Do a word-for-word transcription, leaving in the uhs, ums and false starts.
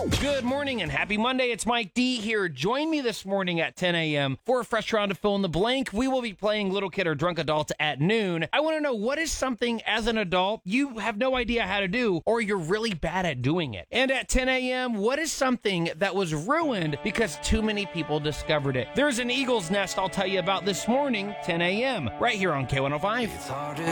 Good morning and happy Monday. It's Mike D here. Join me this morning at ten a.m. for a fresh round of Fill in the Blank. We will be playing Little Kid or Drunk Adult at noon. I want to know, what is something as an adult you have no idea how to do, or you're really bad at doing it? And at ten a.m., what is something that was ruined because too many people discovered it? There's an eagle's nest I'll tell you about this morning, ten a.m., right here on K one oh five. It's harder